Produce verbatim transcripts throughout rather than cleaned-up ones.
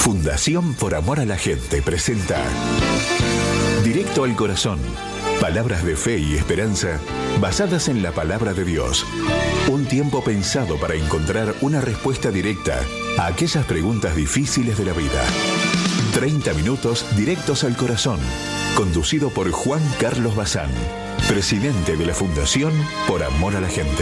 Fundación Por Amor a la Gente presenta Directo al Corazón. Palabras de fe y esperanza basadas en la palabra de Dios. Un tiempo pensado para encontrar una respuesta directa a aquellas preguntas difíciles de la vida. treinta minutos directos al corazón. Conducido por Juan Carlos Bazán, presidente de la Fundación Por Amor a la Gente.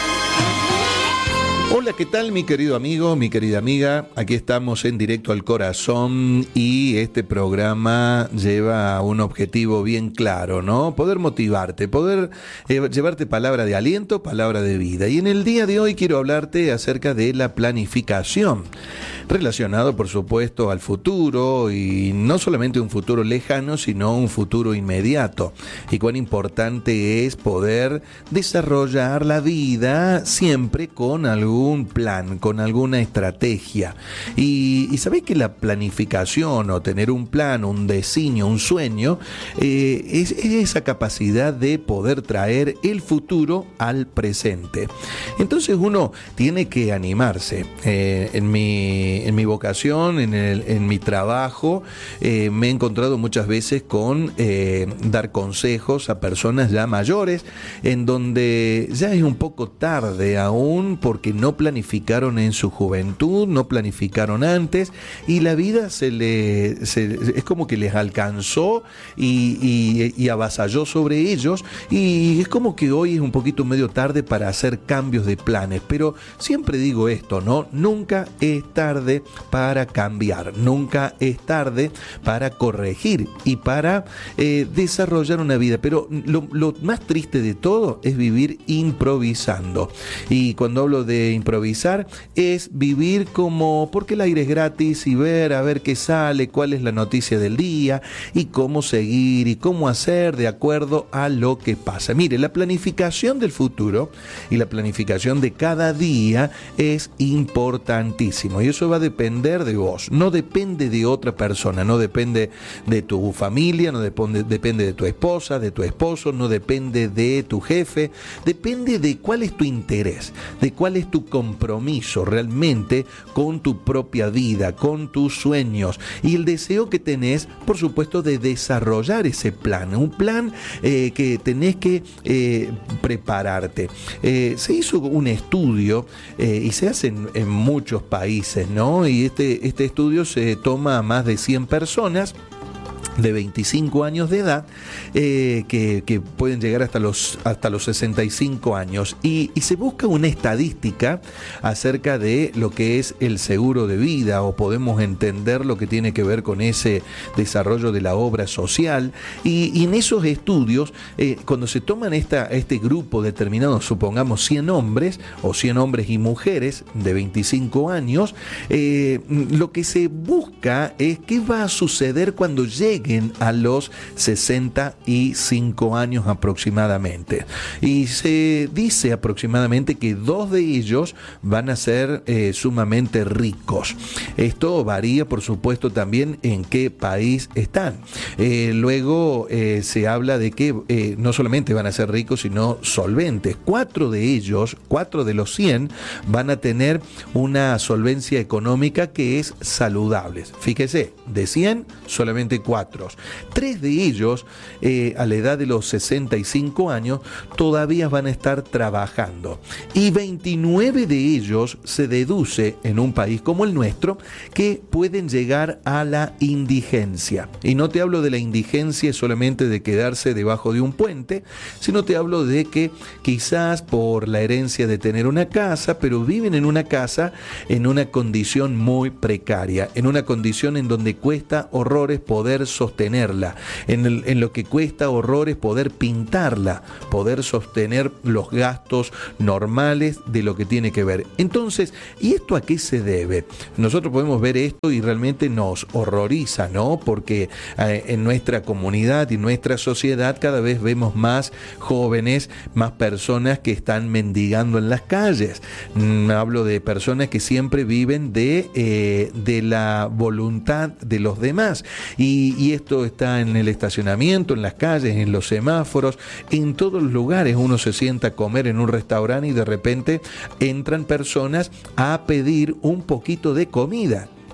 Hola, ¿qué tal, mi querido amigo, mi querida amiga? Aquí estamos en Directo al Corazón y este programa lleva un objetivo bien claro, ¿no? Poder motivarte, poder eh, llevarte palabra de aliento, palabra de vida. Y en el día de hoy quiero hablarte acerca de la planificación, relacionado, por supuesto, al futuro, y no solamente un futuro lejano, sino un futuro inmediato. Y cuán importante es poder desarrollar la vida siempre con algún un plan, con alguna estrategia. Y, y sabéis que la planificación o tener un plan, un designio, un sueño, eh, es, es esa capacidad de poder traer el futuro al presente. Entonces uno tiene que animarse. Eh, en, mi, en mi vocación, en, el, en mi trabajo, eh, me he encontrado muchas veces con eh, dar consejos a personas ya mayores, en donde ya es un poco tarde aún, porque no planificaron en su juventud, no planificaron antes, y la vida se le se, es como que les alcanzó y, y, y avasalló sobre ellos, y es como que hoy es un poquito medio tarde para hacer cambios de planes. Pero siempre digo esto, ¿no? Nunca es tarde para cambiar, nunca es tarde para corregir y para eh, desarrollar una vida. Pero lo, lo más triste de todo es vivir improvisando. Y cuando hablo de improvisar, es vivir como porque el aire es gratis y ver a ver qué sale, cuál es la noticia del día y cómo seguir y cómo hacer de acuerdo a lo que pasa. Mire, la planificación del futuro y la planificación de cada día es importantísimo, y eso va a depender de vos, no depende de otra persona, no depende de tu familia, no depende, depende de tu esposa, de tu esposo, no depende de tu jefe, depende de cuál es tu interés, de cuál es tu compromiso realmente con tu propia vida, con tus sueños y el deseo que tenés, por supuesto, de desarrollar ese plan, un plan eh, que tenés que eh, prepararte. Eh, se hizo un estudio eh, y se hace en, en muchos países, ¿no? Y este, este estudio se toma a más de cien personas de veinticinco años de edad, eh, que, que pueden llegar hasta los, hasta los sesenta y cinco años, y, y se busca una estadística acerca de lo que es el seguro de vida, o podemos entender lo que tiene que ver con ese desarrollo de la obra social. Y, y en esos estudios, eh, cuando se toman esta, este grupo determinado, supongamos cien hombres o cien hombres y mujeres de veinticinco años, eh, lo que se busca es qué va a suceder cuando llegue a los sesenta y cinco años aproximadamente. Y se dice aproximadamente que dos de ellos van a ser eh, sumamente ricos. Esto varía, por supuesto, también en qué país están. Eh, luego eh, se habla de que eh, no solamente van a ser ricos, sino solventes. Cuatro de ellos, cuatro de los cien, van a tener una solvencia económica que es saludable. Fíjese, de cien, solamente cuatro. Tres de ellos, eh, a la edad de los sesenta y cinco años, todavía van a estar trabajando. Y veintinueve de ellos se deduce, en un país como el nuestro, que pueden llegar a la indigencia. Y no te hablo de la indigencia solamente de quedarse debajo de un puente, sino te hablo de que quizás por la herencia de tener una casa, pero viven en una casa en una condición muy precaria, en una condición en donde cuesta horrores poder sostenerla, en, el, en lo que cuesta horrores poder pintarla, poder sostener los gastos normales de lo que tiene que ver. Entonces, ¿y esto a qué se debe? Nosotros podemos ver esto y realmente nos horroriza, ¿no? Porque eh, en nuestra comunidad y nuestra sociedad cada vez vemos más jóvenes, más personas que están mendigando en las calles. Mm, hablo de personas que siempre viven de, eh, de la voluntad de los demás. Y, y esto está en el estacionamiento, en las calles, en los semáforos, en todos los lugares. Uno se sienta a comer en un restaurante y de repente entran personas a pedir un poquito de comida.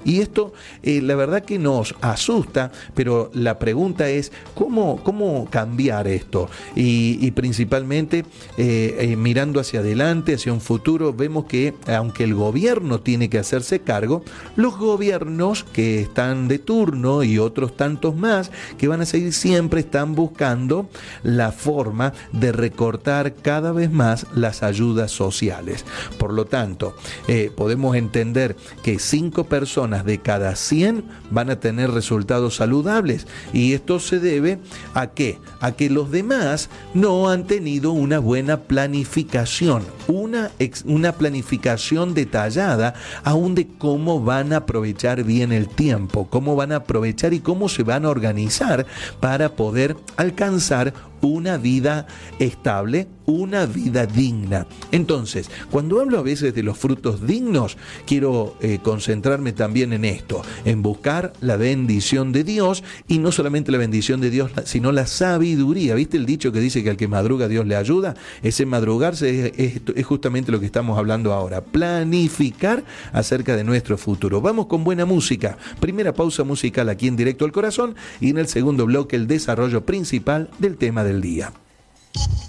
Y esto, eh, la verdad que nos asusta, pero la pregunta es, ¿cómo, cómo cambiar esto? Y, y principalmente, eh, eh, mirando hacia adelante, hacia un futuro, vemos que, aunque el gobierno tiene que hacerse cargo, los gobiernos que están de turno y otros tantos más, que van a seguir siempre, están buscando la forma de recortar cada vez más las ayudas sociales. Por lo tanto, eh, podemos entender que cinco personas de cada cien van a tener resultados saludables, y esto se debe a qué, a que los demás no han tenido una buena planificación, una, ex, una planificación detallada aún de cómo van a aprovechar bien el tiempo, cómo van a aprovechar y cómo se van a organizar para poder alcanzar una vida estable, una vida digna. Entonces, cuando hablo a veces de los frutos dignos, quiero eh, concentrarme también en esto, en buscar la bendición de Dios, y no solamente la bendición de Dios, sino la sabiduría. ¿Viste el dicho que dice que al que madruga Dios le ayuda? Ese madrugarse es, es, es justamente lo que estamos hablando ahora, planificar acerca de nuestro futuro. Vamos con buena música. Primera pausa musical aquí en Directo al Corazón, y en el segundo bloque el desarrollo principal del tema del día.